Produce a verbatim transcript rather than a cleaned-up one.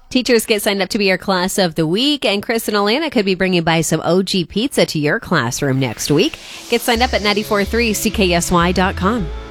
Teachers get signed up to be your class of the week, and Chris and Alana could be bringing by some O G pizza to your classroom next week. Get signed up at nine four three C K S Y dot com.